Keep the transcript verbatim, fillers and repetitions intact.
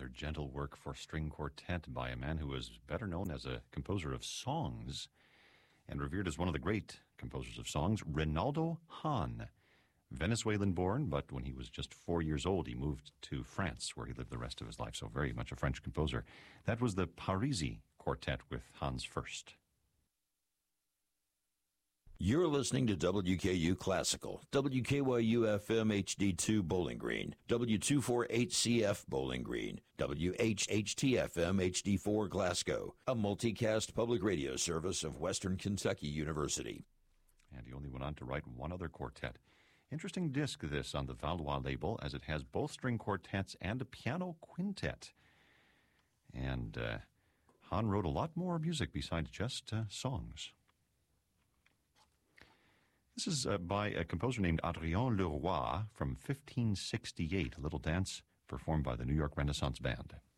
rather gentle work for string quartet by a man who was better known as a composer of songs and revered as one of the great composers of songs, Reynaldo Hahn. Venezuelan-born, but when he was just four years old, he moved to France, where he lived the rest of his life, so very much a French composer. That was the Parisi Quartet with Hans Furst. You're listening to W K U Classical, W K Y U F M H D two Bowling Green, W two forty-eight C F Bowling Green, W H H T F M H D four Glasgow, a multicast public radio service of Western Kentucky University. And he only went on to write one other quartet. Interesting disc, this, on the Valois label, as it has both string quartets and a piano quintet. And uh, Hahn wrote a lot more music besides just uh, songs. This is uh, by a composer named Adrien Leroy from fifteen sixty-eight, a little dance performed by the New York Renaissance Band.